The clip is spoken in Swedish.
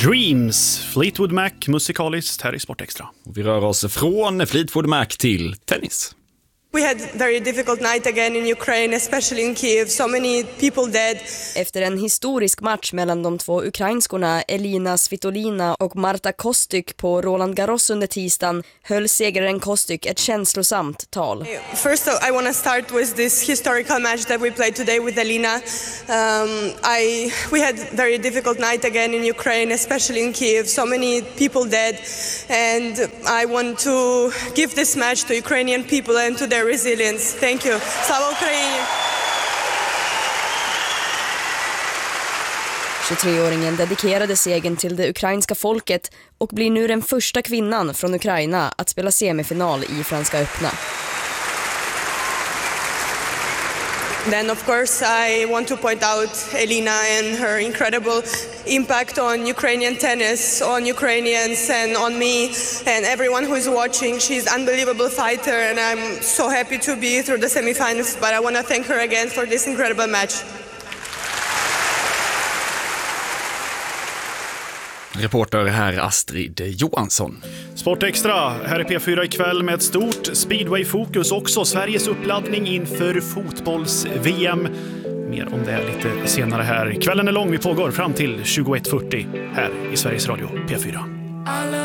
Dreams, Fleetwood Mac, musikaliskt här i Sportextra. Vi rör oss från Fleetwood Mac till tennis. We had a very difficult night again in Ukraine, especially in Kiev. So many people dead. Efter en historisk match mellan de två ukrainskorna Elina Svitolina och Marta Kostyk på Roland Garros under tisdagen höll segraren Kostyk ett känslosamt tal. First, I want to start with this historical match that we played today with Elina. We had a very difficult night again in Ukraine, especially in Kiev. So many people dead, and I want to give this match to Ukrainian people and to their resilience. Thank you. Slava Ukraini! 23-åringen dedikerade segern till det ukrainska folket och blir nu den första kvinnan från Ukraina att spela semifinal i Franska öppna. Then, of course, I want to point out Elina and her incredible impact on Ukrainian tennis, on Ukrainians and on me and everyone who is watching. She's an unbelievable fighter and I'm so happy to be through the semifinals, but I want to thank her again for this incredible match. Reporter här Astrid Johansson. Sportextra, här är P4 ikväll med ett stort speedway-fokus. Också Sveriges uppladdning inför fotbolls-VM. Mer om det lite senare här. Kvällen är lång, vi pågår fram till 21:40 här i Sveriges Radio P4.